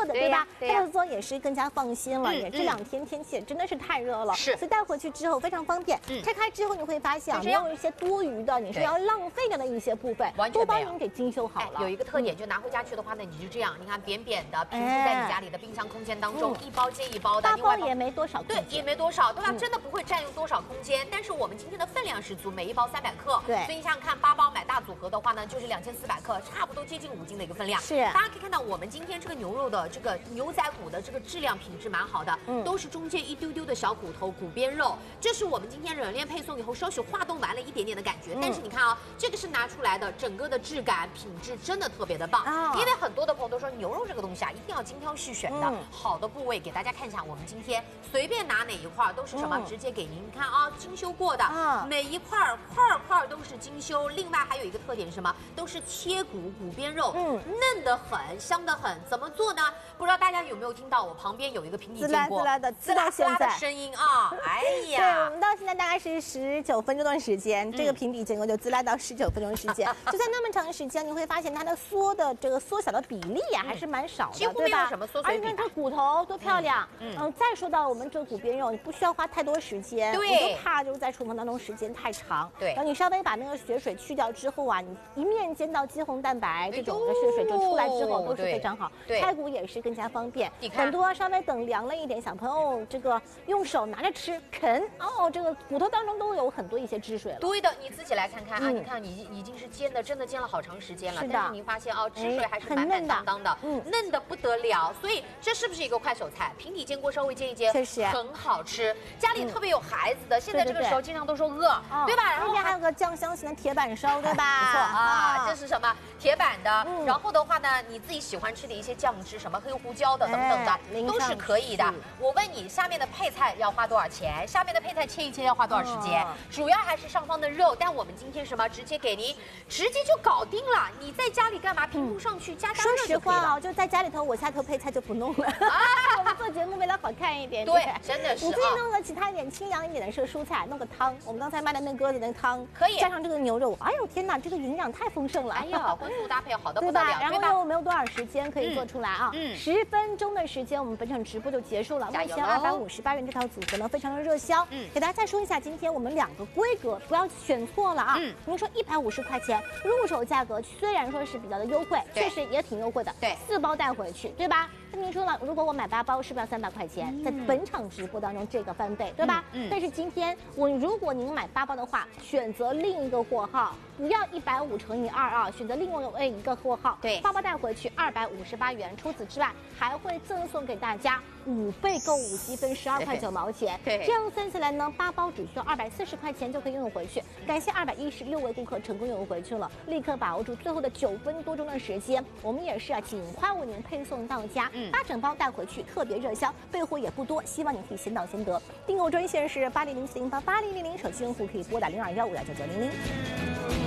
的，对吧？带着做也是更加放心了。也这2天天气真的是太热了， 是， 所以带回去之后非常方便。拆开之后你会发现啊，没有一些多余的，你说要浪费掉的一些部分，都帮您给精修好了。 有一个特点，就拿回家去的话呢，你就这样，你看扁扁的平铺在你家里的冰箱空间当中，一包接一包的， 8包也没多少， 对，也没多少，对吧？真的不会占用多少空间。但是我们今天的分量是足，每一包300克， 对， 所以你想想看，8包买大组合的话呢，就是2400克，差不多接近5斤的一个分量。 是， 大家可以看到，我们今天这个牛肉的这个牛仔骨的这个质量品质蛮好的，都是中间一丢丢的小骨头骨边肉，这是我们今天冷链配送以后稍许化冻完了一点点的感觉。但是你看啊，这个是拿出来的，整个的质感品质真的特别的棒。因为很多的朋友都说牛肉这个东西啊，一定要精挑细选的，好的部位给大家看一下。我们今天随便拿哪一块都是什么，直接给您看啊，精修过的，每一块都是精修。另外还有一个特点是什么？都是切骨骨边肉，嫩得很，香得很。怎么做呢？不知道大家有没有听到我旁边有一个平底煎锅， 滋啦的声音啊！哎呀， 对，我们到现在大概是19分钟的时间，这个平底煎锅就滋啦到19分钟的时间，就在那么长时间，你会发现它的缩小的比例呀还是蛮少的， 几乎没有什么缩水比。 而且这骨头多漂亮，再说到我们这个骨边肉，你不需要花太多时间， 对， 我就怕就是在厨房当中时间太长， 对， 然后你稍微把那个血水去掉之后啊，你一面煎到肌红蛋白这种的血水就出来之后都是非常好，拆骨也是更加方便。很多稍微等凉了一点，小朋友这个用手拿着吃啃哦，这个骨头当中都有很多一些汁水了。 对的，你自己来看看啊，你看你已经是煎的，真的煎了好长时间了，但是您发现哦，汁水还是满满当当的，嫩的不得了。所以这是不是一个快手菜？平底煎锅稍微煎一煎， 确实很好吃。家里特别有孩子的，现在这个时候经常都说饿，对吧？ 然后还有个酱香型的铁板烧，对吧？ 不错啊，这是什么？铁板的。然后的话呢，你自己喜欢吃的一些酱汁，什么黑胡椒的等等的，都是可以的。我问你，下面的配菜要花多少钱？下面的配菜切一切要花多少时间？主要还是上方的肉，但我们今天什么直接给您，直接就搞定了。你在家里干嘛？平铺上去加热就可以了。 说实话啊，就在家里头，我下头配菜就不弄了。我们做节目为了好看一点， 对，真的是。 你自己弄个其他一点清凉一点的蔬菜，弄个汤。我们刚才卖的那鸽子那个汤， 可以加上这个牛肉，哎呦天哪，这个营养太丰盛了。 哎呀，荤素搭配好的不对得了， 然后又没有多少时间可以做出来啊，10分钟的时间，我们本场直播就结束了。目前258元这套组合呢，非常的热销。给大家再说一下，今天我们2个规格，不要选错了啊。您说150块钱入手价格，虽然说是比较的优惠，确实也挺优惠的。对，4包带回去，对吧？那您说了，如果我买8包，是不是要300块钱？在本场直播当中，这个翻倍，对吧？但是今天如果您买8包的话，选择另一个货号，不要150乘以2啊，选择另外一个货号，对，8包带回去258元。除此之外，还会赠送给大家5倍购物积分12块9毛钱。对，这样算下来呢，8包只需要240块钱就可以拥有回去。感谢216位顾客成功拥有回去了，立刻把握住最后的9分多钟的时间，我们也是尽快为您配送到家。8整包带回去，特别热销，备货也不多，希望你可以先到先得。订购专线是8007088000，手机用户可以拨打0215299900。